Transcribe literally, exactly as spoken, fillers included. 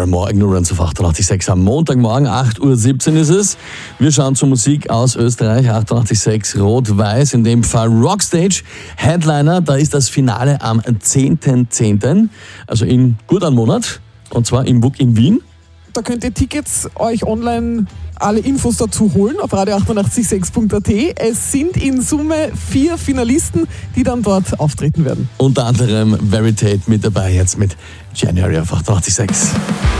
There More Ignorance auf achtundachtzig Komma sechs am Montagmorgen, acht Uhr siebzehn ist es. Wir schauen zur Musik aus Österreich, achtundachtzig Komma sechs Rot-Weiß, in dem Fall Rockstage. Headliner, da ist das Finale am zehnten zehnten, also in gut einem Monat, und zwar im Bug in Wien. Da könnt ihr Tickets euch online alle Infos dazu holen auf radio achtundachtzig Komma sechs Punkt at. Es sind in Summe vier Finalisten, die dann dort auftreten werden. Unter anderem Veritate mit dabei, jetzt mit January auf achtundachtzig Komma sechs.